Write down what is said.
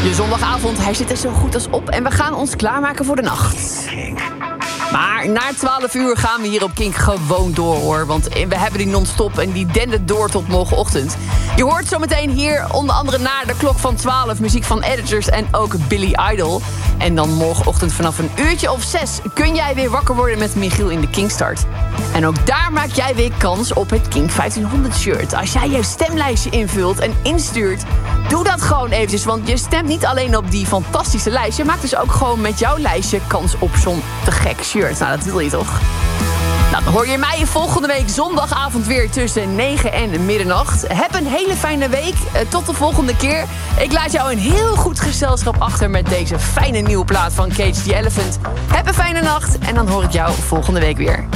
Je zondagavond, hij zit er zo goed als op en we gaan ons klaarmaken voor de nacht. Maar na 12 uur gaan we hier op Kink gewoon door, hoor. Want we hebben die non-stop en die dendert door tot morgenochtend. Je hoort zometeen hier onder andere na de klok van 12... muziek van Editors en ook Billy Idol. En dan morgenochtend vanaf een uurtje of 6... kun jij weer wakker worden met Michiel in de Kinkstart. En ook daar maak jij weer kans op het Kink 1500 shirt. Als jij je stemlijstje invult en instuurt... doe dat gewoon eventjes, want je stemt niet alleen op die fantastische lijst. Je maakt dus ook gewoon met jouw lijstje kans op zo'n te gek shirt. Nou, dat wil je toch? Nou, dan hoor je mij volgende week zondagavond weer tussen 9 en middernacht. Heb een hele fijne week. Tot de volgende keer. Ik laat jou een heel goed gezelschap achter met deze fijne nieuwe plaat van Cage the Elephant. Heb een fijne nacht en dan hoor ik jou volgende week weer.